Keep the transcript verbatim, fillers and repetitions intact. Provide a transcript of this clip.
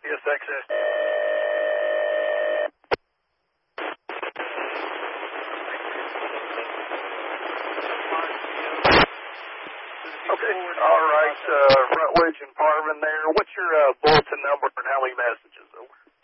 Yes, access. Okay, all right, uh, Rutledge and Parvin there. What's your uh, bulletin number and how many messages? Over.